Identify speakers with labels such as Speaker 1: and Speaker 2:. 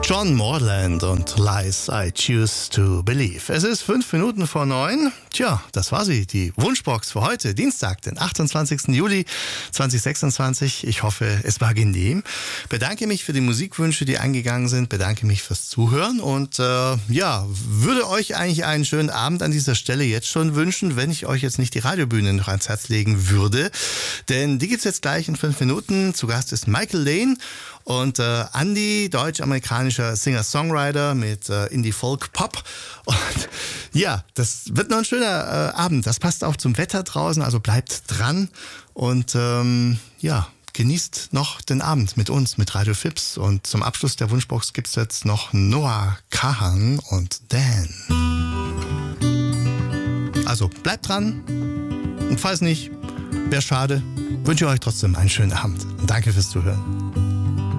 Speaker 1: John Morland und Lies I Choose to Believe. Es ist 8:05. Tja, das war sie, die Wunschbox für heute, Dienstag, den 28. Juli 2026. Ich hoffe, es war genehm. Bedanke mich für die Musikwünsche, die eingegangen sind. Bedanke mich fürs Zuhören und würde euch eigentlich einen schönen Abend an dieser Stelle jetzt schon wünschen, wenn ich euch jetzt nicht die Radiobühne noch ans Herz legen würde. Denn die gibt's jetzt gleich in 5 Minuten. Zu Gast ist Michael Lane. Und Andy, deutsch-amerikanischer Singer-Songwriter mit Indie-Folk-Pop. Und ja, das wird noch ein schöner Abend. Das passt auch zum Wetter draußen, also bleibt dran. Und genießt noch den Abend mit uns, mit Radio Fips. Und zum Abschluss der Wunschbox gibt's jetzt noch Noah Kahan und Dan. Also bleibt dran. Und falls nicht, wäre schade. Wünsche euch trotzdem einen schönen Abend. Und danke fürs Zuhören.